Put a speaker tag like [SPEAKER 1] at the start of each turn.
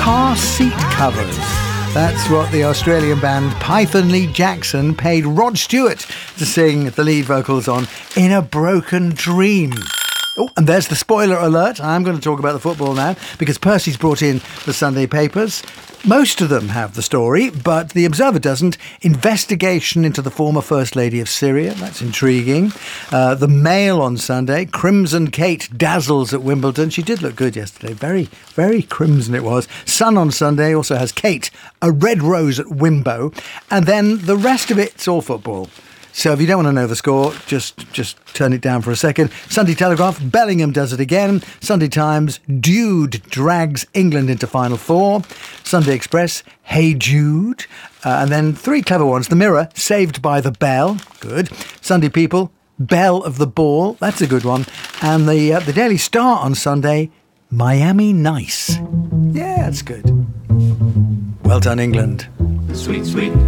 [SPEAKER 1] car seat covers. That's what the Australian band Python Lee Jackson paid Rod Stewart to sing the lead vocals on In a Broken Dream. Oh, and there's the spoiler alert. I'm going to talk about the football now because Percy's brought in the Sunday papers. Most of them have the story, but the Observer doesn't. Investigation into the former First Lady of Syria. That's intriguing. The Mail on Sunday. Crimson Kate dazzles at Wimbledon. She did look good yesterday. Very, very crimson it was. Sun on Sunday also has Kate, a red rose at Wimbo. And then the rest of it's all football. So if you don't want to know the score, just turn it down for a second. Sunday Telegraph, Bellingham does it again. Sunday Times, Dude drags England into Final Four. Sunday Express, Hey Jude. And then three clever ones. The Mirror, Saved by the Bell. Good. Sunday People, Bell of the Ball. That's a good one. And the Daily Star on Sunday, Miami Nice. Yeah, that's good. Well done, England.
[SPEAKER 2] Sweet, sweet